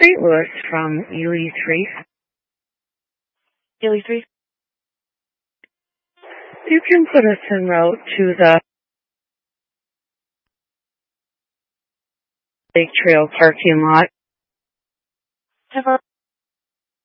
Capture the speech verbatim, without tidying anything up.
Saint Louis from Ely three. Ely three. You can put us en route to the Lake Trail parking lot. Have our